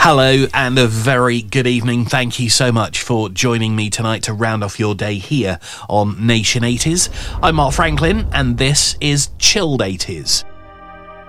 Hello and a very good evening. Thank you so much for joining me tonight to round off your day here on Nation 80s. I'm Mark Franklin and this is Chilled 80s.